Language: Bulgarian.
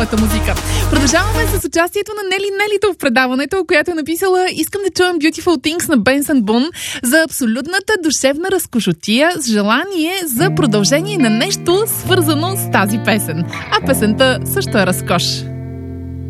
твоята музика. Продължаваме с участието на Нели Нелито в предаването, която е написала: искам да чуем Beautiful Things на Бенсън Бун за абсолютната душевна разкошотия с желание за продължение на нещо свързано с тази песен. А песента също е разкош.